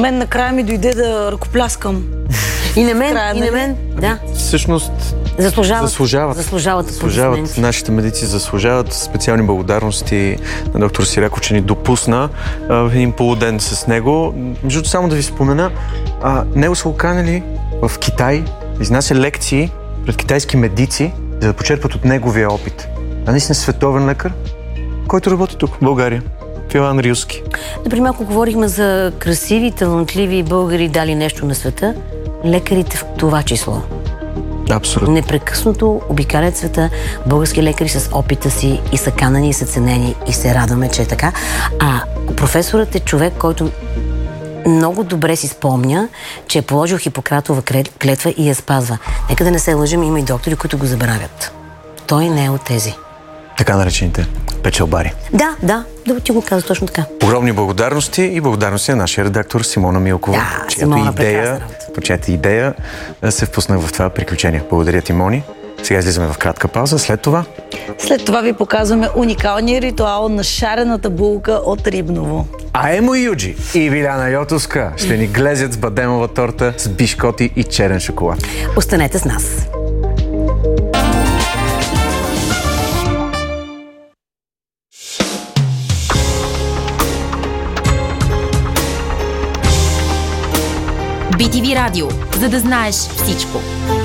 мен накрая ми дойде да ръкопляскам. И на мен, да. Всъщност заслужават. Нашите медици заслужават специални благодарности на доктор Сираков, че ни допусна в един полуден с него. Между само да ви спомена, него са го канали в Китай, изнася лекции пред китайски медици, за да почерпат от неговия опит. Наистина световен лекар, който работи тук, в България. Филан Рилски. Например, ако говорихме за красиви, талантливи българи дали нещо на света, лекарите в това число. Абсолютно. Непрекъснато обикалят света български лекари с опита си и са канани, и са ценени, и се радваме, че е така. А професорът е човек, който много добре си спомня, че е положил Хипократова клетва и я спазва. Нека да не се лъжим, има и доктори, които го забравят. Той не е от тези. Така наречените печелбари. Да, ти го каза точно така. Огромни благодарности и благодарности на нашия редактор Симона Милкова, по чиято идея се впуснах в това приключение. Благодаря ти, Мони. Сега излизаме в кратка пауза. След това ви показваме уникалния ритуал на шарената булка от Рибново. А Емо Юджи и Виляна Йотовска ще ни глезят с бадемова торта с бишкоти и черен шоколад. Останете с нас. BTV Радио, за да знаеш всичко.